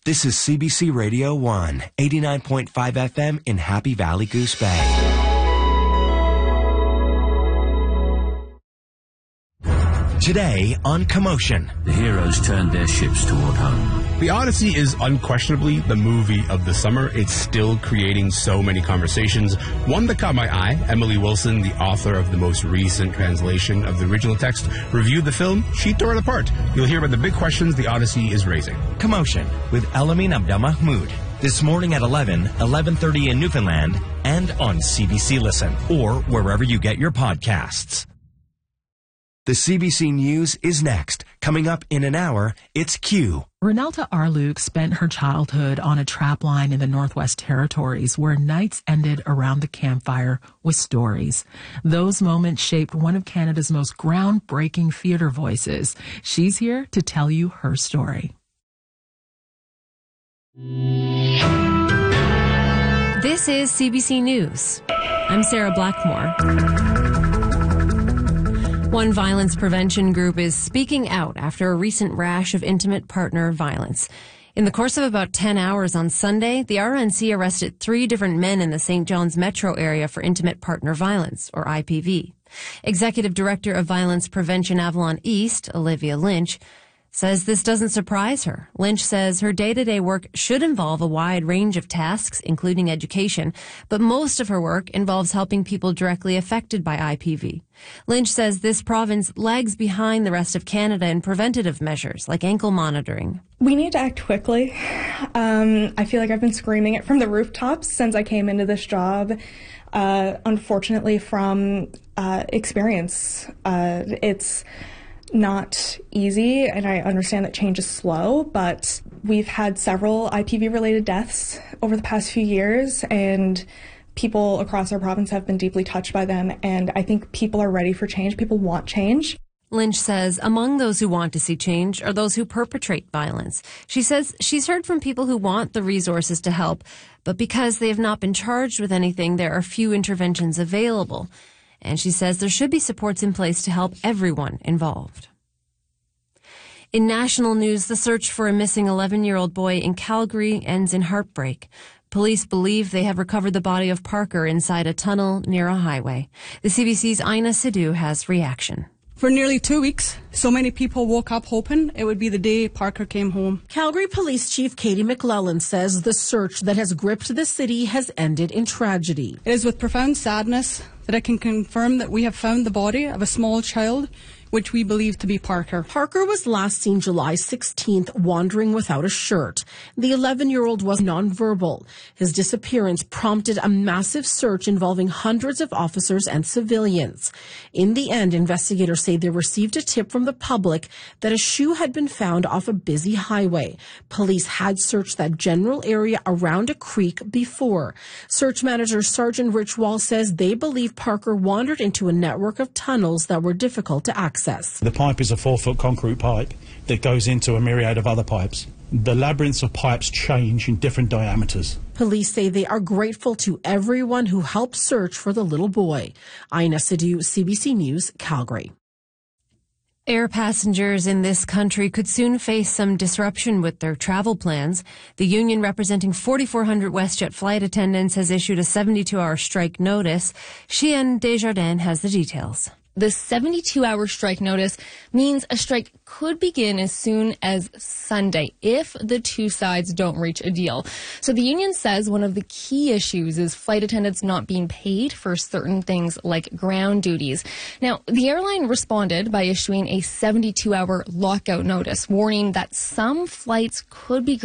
This is CBC Radio 1, 89.5 FM in Happy Valley, Goose Bay. Today on Commotion. The heroes turned their ships toward home. The Odyssey is unquestionably the movie of the summer. It's still creating so many conversations. One that caught my eye, Emily Wilson, the author of the most recent translation of the original text, reviewed the film. She tore it apart. You'll hear about the big questions the Odyssey is raising. Commotion with Elamin Abdelmahmoud. This morning at 11:30 in Newfoundland, and on CBC Listen, or wherever you get your podcasts. The CBC News is next. Coming up in an hour, it's Q. Renelta Arluke spent her childhood on a trapline in the Northwest Territories where nights ended around the campfire with stories. Those moments shaped one of Canada's most groundbreaking theater voices. She's here to tell you her story. This is CBC News. I'm Sarah Blackmore. One violence prevention group is speaking out after a recent rash of intimate partner violence. In the course of about 10 hours on Sunday, the RNC arrested 3 different men in the St. John's metro area for intimate partner violence, or IPV. Executive Director of Violence Prevention Avalon East, Olivia Lynch, says this doesn't surprise her. Lynch says her day-to-day work should involve a wide range of tasks, including education, but most of her work involves helping people directly affected by IPV. Lynch says this province lags behind the rest of Canada in preventative measures like ankle monitoring. We need to act quickly. I feel like I've been screaming it from the rooftops since I came into this job. Unfortunately, from experience, it's not easy, and I understand that change is slow, but we've had several IPV-related deaths over the past few years, and people across our province have been deeply touched by them, and I think people are ready for change. People want change. Lynch says among those who want to see change are those who perpetrate violence. She says she's heard from people who want the resources to help, but because they have not been charged with anything, there are few interventions available. And she says there should be supports in place to help everyone involved. In national news, the search for a missing 11-year-old boy in Calgary ends in heartbreak. Police believe they have recovered the body of Parker inside a tunnel near a highway. The CBC's Ina Sidhu has reaction. For nearly 2 weeks, so many people woke up hoping it would be the day Parker came home. Calgary Police Chief Katie McLellan says the search that has gripped the city has ended in tragedy. It is with profound sadness that I can confirm that we have found the body of a small child, which we believe to be Parker. Parker was last seen July 16th wandering without a shirt. The 11-year-old was nonverbal. His disappearance prompted a massive search involving hundreds of officers and civilians. In the end, investigators say they received a tip from the public that a shoe had been found off a busy highway. Police had searched that general area around a creek before. Search manager Sergeant Rich Wall says they believe Parker wandered into a network of tunnels that were difficult to access. The pipe is a 4-foot concrete pipe that goes into a myriad of other pipes. The labyrinths of pipes change in different diameters. Police say they are grateful to everyone who helped search for the little boy. Ina Sidhu, CBC News, Calgary. Air passengers in this country could soon face some disruption with their travel plans. The union representing 4,400 WestJet flight attendants has issued a 72-hour strike notice. Cheyenne Desjardins has the details. The 72-hour strike notice means a strike could begin as soon as Sunday if the two sides don't reach a deal. So the union says one of the key issues is flight attendants not being paid for certain things like ground duties. Now, the airline responded by issuing a 72-hour lockout notice, warning that some flights could be